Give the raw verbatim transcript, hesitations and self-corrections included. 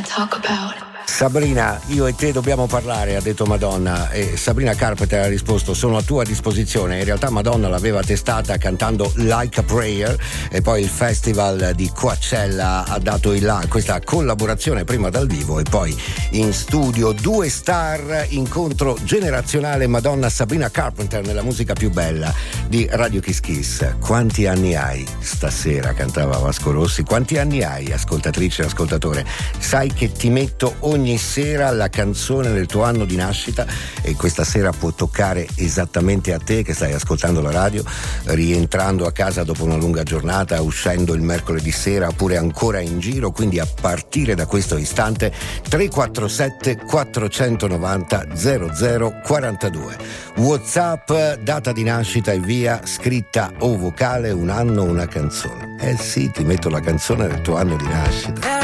want to talk about. Sabrina, io e te dobbiamo parlare, ha detto Madonna, e Sabrina Carpenter ha risposto: sono a tua disposizione. In realtà Madonna l'aveva testata cantando Like a Prayer, e poi il festival di Coachella ha dato il là, questa collaborazione prima dal vivo e poi in studio. Due star, incontro generazionale, Madonna Sabrina Carpenter nella musica più bella di Radio Kiss Kiss. Quanti anni hai stasera? Cantava Vasco Rossi. Quanti anni hai, ascoltatrice e ascoltatore? Sai che ti metto ogni sera la canzone del tuo anno di nascita, e questa sera può toccare esattamente a te che stai ascoltando la radio, rientrando a casa dopo una lunga giornata, uscendo il mercoledì sera oppure ancora in giro. Quindi a partire da questo istante tre quattro sette quattrocentonovanta zero zero quarantadue, WhatsApp, data di nascita e via, scritta o vocale, un anno, una canzone. Eh sì, ti metto la canzone del tuo anno di nascita.